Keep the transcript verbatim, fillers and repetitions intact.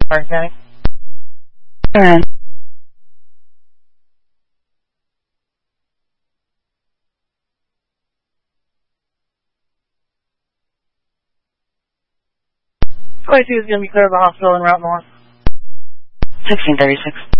Martin County. Alright. twenty-two is going to be clear of the hospital en route north. sixteen thirty-six.